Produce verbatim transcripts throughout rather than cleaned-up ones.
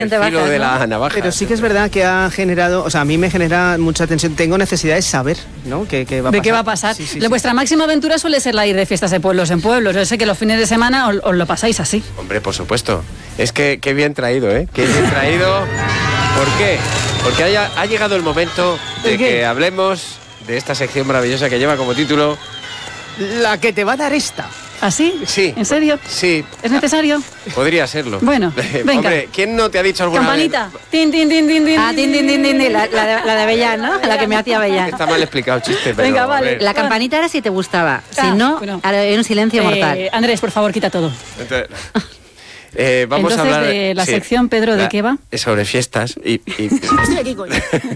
El filo de la navaja. Pero sí que es verdad que ha generado, o sea, a mí me genera mucha tensión. Tengo necesidad de saber, ¿no? ¿Qué, qué va a ¿De pasar? qué va a pasar? Sí, sí, La, sí. Vuestra máxima aventura suele ser la ir de fiestas de pueblos en pueblos. Yo sé que los fines de semana os, os lo pasáis así. Hombre, por supuesto. Es que qué bien traído, ¿eh? Qué bien traído. ¿Por qué? Porque haya, ha llegado el momento de que hablemos de esta sección maravillosa que lleva como título... La que te va a dar esta. ¿Así? Sí. ¿En serio? Sí. ¿Es necesario? Podría serlo. Bueno, venga. Hombre, ¿quién no te ha dicho alguna Campanita. vez? Tin, tin, tin, tin, tin. Ah, tin, tin, tin, tin, tin, la, la, de, la de Avellán, ¿no? La que me hacía Avellán. Está mal explicado el chiste, pero... Venga, vale. hombre. La campanita era si te gustaba. Si Ah, no, bueno. hay un silencio Eh, mortal. Andrés, por favor, quita todo. Entonces, eh, vamos Entonces, a hablar de la sí, sección, Pedro, ¿de la- qué va? Es sobre fiestas y... y- Estoy aquí, coño.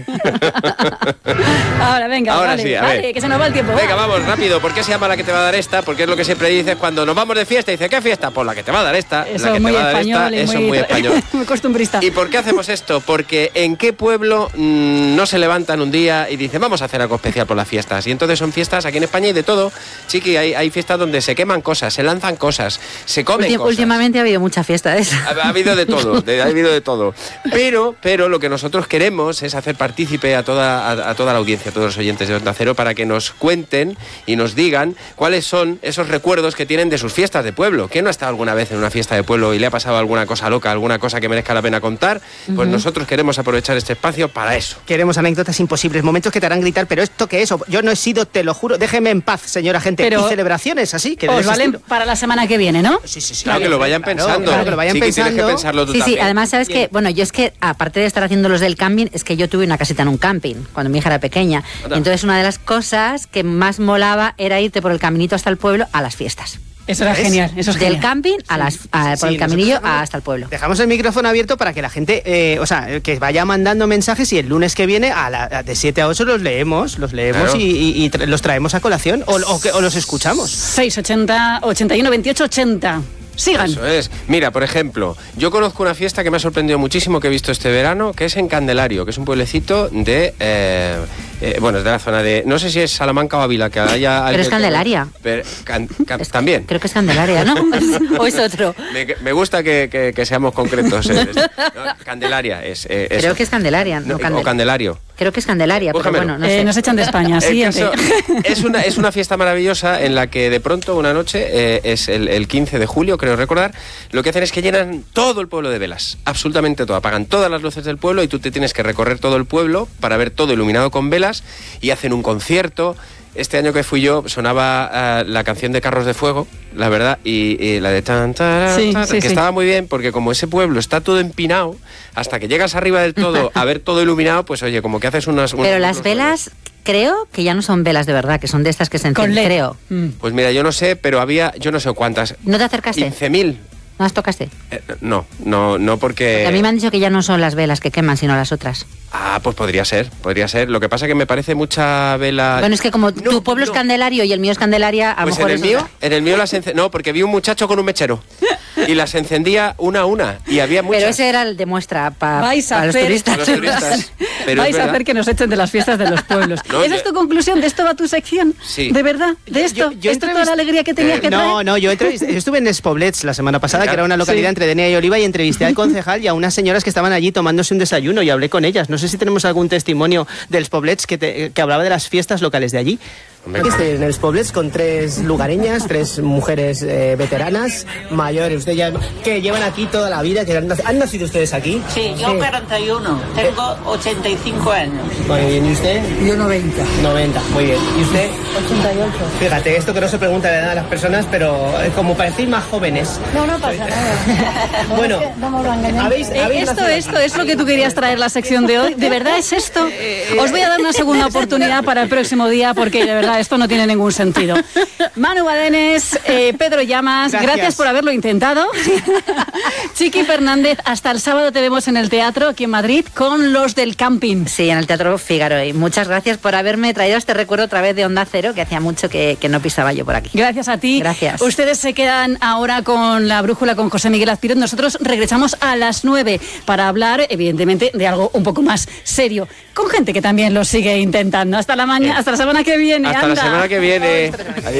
Ahora, venga, Ahora vale, sí, a vale, ver. que se nos va el tiempo. Venga, va. vamos, rápido. ¿Por qué se llama la que te va a dar esta? Porque es lo que siempre dices cuando nos vamos de fiesta. Dice, ¿qué fiesta? Pues la que te va a dar esta. Eso la que es muy te va a dar español esta. y Eso muy, es muy español. muy costumbrista. ¿Y por qué hacemos esto? Porque ¿en qué pueblo mmm, no se levantan un día y dicen vamos a hacer algo especial por las fiestas? Y entonces son fiestas, aquí en España hay de todo. Chiqui, hay, hay fiestas donde se queman cosas, se lanzan cosas, se comen Ulti- cosas. Últimamente ha habido mucha fiesta de esa. Ha, ha habido de todo, de, ha habido de todo. Pero, pero lo que nosotros queremos es hacer partícipe a toda, a, a toda la audiencia, a todos los oyentes de Onda Cero, para que nos cuenten y nos digan cuáles son esos recuerdos que tienen de sus fiestas de pueblo. ¿Quién no ha estado alguna vez en una fiesta de pueblo y le ha pasado alguna cosa loca, alguna cosa que merezca la pena contar? Pues uh-huh. nosotros queremos aprovechar este espacio para eso. Queremos anécdotas imposibles, momentos que te harán gritar, pero ¿esto qué es? Yo no he sido, te lo juro, déjeme en paz, señora gente. Pero y celebraciones así, que de os ese valen estilo. para la semana que viene, ¿no? Sí, sí, sí. Claro, que lo vayan Claro, pensando. claro, que lo vayan sí, que pensando. tienes que pensarlo tú Sí, también. sí, además sabes que, bueno, yo es que aparte de estar haciendo los del camping, es que yo tuve una casita en un camping cuando mi hija era pequeña. Anda. Entonces una de las cosas que más molaba era irte por el caminito hasta el pueblo a las fiestas. Eso era ¿Ves? genial, eso es Del genial. camping a las, a- por Sí, el caminillo nosotros dejamos- hasta el pueblo. Dejamos el micrófono abierto para que la gente, eh, o sea, que vaya mandando mensajes y el lunes que viene a la, a de siete a ocho los leemos, los leemos Claro. y, y- y tra- los traemos a colación o, o, que- o los escuchamos. seis ochenta, ochenta y uno, veintiocho, ochenta. Sigan. Eso es. Mira, por ejemplo, yo conozco una fiesta que me ha sorprendido muchísimo que he visto este verano, que es en Candelario, que es un pueblecito de... Eh, eh, bueno, es de la zona de... No sé si es Salamanca o Ávila, que haya... Pero es Candelaria. Pero, can- can- Es- también. Creo que es Candelaria, ¿no? ¿O es otro? Me, me gusta que, que- que seamos concretos. eh. No, Candelaria es... eh, eso. Creo que es Candelaria, no, No, Candel- o Candelario. Creo que es Candelaria, pero Búscamelo. bueno, no Eh, sé. nos echan de España, El siguiente. caso es una, es una fiesta maravillosa en la que de pronto una noche, eh, es el, el quince de julio, creo recordar, lo que hacen es que llenan todo el pueblo de velas, absolutamente todo, apagan todas las luces del pueblo y tú te tienes que recorrer todo el pueblo para ver todo iluminado con velas y hacen un concierto. Este año que fui yo sonaba uh, la canción de Carros de Fuego, la verdad, y, y la de tan, tan, Sí, tan, sí, que sí. estaba muy bien porque como ese pueblo está todo empinado, hasta que llegas arriba del todo a ver todo iluminado, pues oye, como que haces unas... unas Pero las unos- velas, creo que ya no son velas de verdad, que son de estas que se Con encienden, L E D. creo. Mm. Pues mira, yo no sé, pero había, yo no sé cuántas. ¿No te acercaste? quince mil. ¿No las tocaste? Eh, no, no, no porque... Porque a mí me han dicho que ya no son las velas que queman, sino las otras. Ah, pues podría ser, podría ser. Lo que pasa que me parece mucha vela... Bueno, es que como No, tu pueblo es no. Candelario y el mío es Candelaria, a lo Pues mejor en el es mío, otra. en el mío las encendía... No, porque vi un muchacho con un mechero y las encendía una a una y había muchas. Pero ese era el de muestra pa- Vais a para los hacer- turistas. Los turistas. Pero Vais es a verdad. hacer que nos echen de las fiestas de los pueblos. No, ¿Esa yo- es tu conclusión? ¿De esto va tu sección? Sí. ¿De verdad? ¿De esto? Yo- yo ¿Esto es toda entrevist- la alegría que tenías Eh, que traer? No, no, yo, entrevist- yo estuve en Espoblets la semana pasada, Claro. que era una localidad Sí. entre Denia y Oliva, y entrevisté al concejal y a unas señoras que estaban allí tomándose un desayuno y hablé con ellas. No sé si tenemos algún testimonio del Poblets que, te- que hablaba de las fiestas locales de allí. Hombre, Estoy en el Poblets con tres lugareñas, tres mujeres eh, veteranas, mayores, usted ya, que llevan aquí toda la vida. Que han, nac- ¿Han nacido ustedes aquí? Sí, yo cuarenta y uno, tengo ochenta y cinco años. Muy bien, ¿y usted? Yo noventa. noventa, muy bien. ¿Y usted? ochenta y ocho. Fíjate, esto que no se pregunta la edad de las personas, pero eh, como parecéis más jóvenes. No, no pasa nada. Bueno, Vamos a engañar. ¿habéis, Eh, habéis esto, nacido esto aquí? es lo que tú querías traer la sección de hoy. ¿De verdad es esto? Os voy a dar una segunda oportunidad para el próximo día porque de verdad esto no tiene ningún sentido. Manu Badenes, eh, Pedro Llamas, gracias. Gracias. por haberlo intentado. Chiqui Fernández, hasta el sábado te vemos en el teatro aquí en Madrid con Los del Camping. Sí, en el Teatro Fígaro. Y muchas gracias por haberme traído este recuerdo otra vez de Onda Cero, que hacía mucho que, que no pisaba yo por aquí. Gracias a ti. Gracias. Ustedes se quedan ahora con la brújula con José Miguel Azpiroz. Nosotros regresamos a las nueve para hablar, evidentemente, de algo un poco más serio, con gente que también lo sigue intentando. Hasta la mañana, hasta la semana que viene. hasta anda. la semana que viene. Adiós.